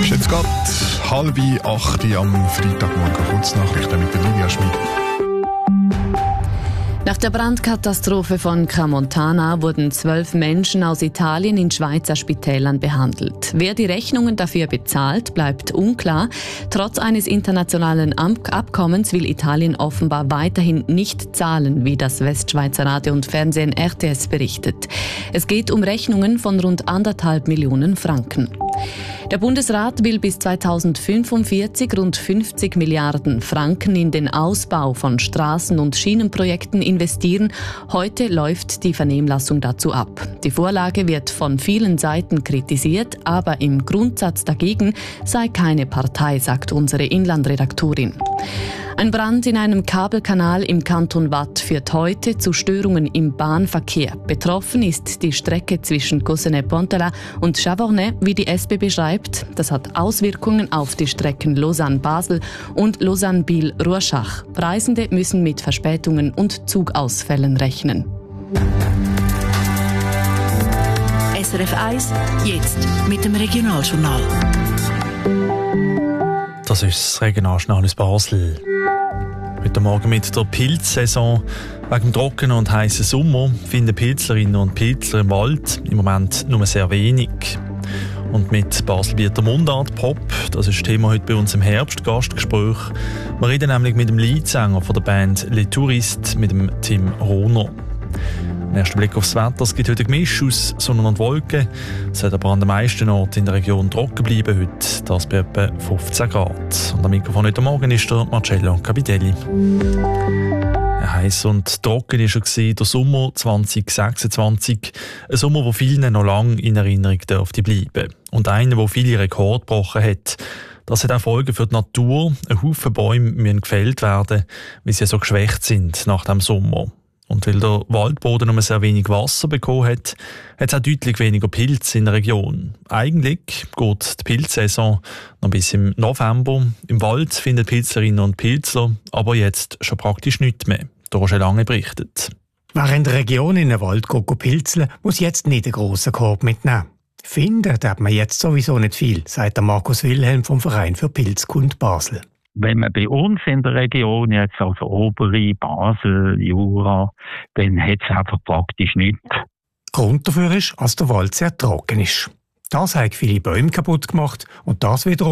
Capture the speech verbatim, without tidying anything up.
Ist jetzt gerade halb acht am Freitagmorgen. Kurznachrichten mit der Livia Schmid. Nach der Brandkatastrophe von Tramontana wurden zwölf Menschen aus Italien in Schweizer Spitälern behandelt. Wer die Rechnungen dafür bezahlt, bleibt unklar. Trotz eines internationalen Abkommens will Italien offenbar weiterhin nicht zahlen, wie das Westschweizer Radio und Fernsehen R T S berichtet. Es geht um Rechnungen von rund anderthalb Millionen Franken. Der Bundesrat will bis zweitausendfünfundvierzig rund fünfzig Milliarden Franken in den Ausbau von Straßen- und Schienenprojekten investieren. Heute läuft die Vernehmlassung dazu ab. Die Vorlage wird von vielen Seiten kritisiert, aber im Grundsatz dagegen sei keine Partei, sagt unsere Inlandredaktorin. Ein Brand in einem Kabelkanal im Kanton Waadt führt heute zu Störungen im Bahnverkehr. Betroffen ist die Strecke zwischen Cossonay-Pontela und Chavornay, wie die S B B schreibt. Das hat Auswirkungen auf die Strecken Lausanne-Basel und Lausanne-Biel-Rorschach. Reisende müssen mit Verspätungen und Zugausfällen rechnen. S R F eins, jetzt mit dem Regionaljournal. Das ist das Regionaljournal aus Basel. Heute Morgen mit der Pilzsaison. Wegen dem trockenen und heißen Sommer finden Pilzlerinnen und Pilzler im Wald im Moment nur sehr wenig. Und mit Baselbieter Mundart Pop, das ist das Thema heute bei uns im Herbstgastgespräch. Wir reden nämlich mit dem Leadsänger von der Band Les Touristes, mit dem Tim Rohner. Ein erster Blick aufs Wetter. Es gibt heute ein Gemisch aus Sonne und Wolken. Es wird aber an den meisten Orten in der Region trocken bleiben heute. Das bei etwa fünfzehn Grad. Und am Mikrofon heute Morgen ist der Marcello Capitelli. Heiß und trocken war er der Sommer zwanzig sechsundzwanzig. Ein Sommer, der vielen noch lange in Erinnerung dürfte bleiben. Und einer, der viele Rekorde gebrochen hat. Das hat auch Folgen für die Natur. Ein Haufen Bäume müssen gefällt werden, weil sie so geschwächt sind nach dem Sommer. Und weil der Waldboden nur sehr wenig Wasser bekommen hat, hat es auch deutlich weniger Pilze in der Region. Eigentlich geht die Pilzsaison noch bis im November. Im Wald finden Pilzlerinnen und Pilzler aber jetzt schon praktisch nichts mehr. Der Roger Lange berichtet. Wer in der Region in den Wald geht pilzeln, muss jetzt nicht einen grossen Korb mitnehmen. Finden darf man jetzt sowieso nicht viel, sagt der Markus Wilhelm vom Verein für Pilzkunde Basel. Wenn man bei uns in der Region jetzt, also Obere, Basel, Jura, dann hat es einfach praktisch nichts. Grund dafür ist, dass der Wald sehr trocken ist. Das hat viele Bäume kaputt gemacht und das wiederum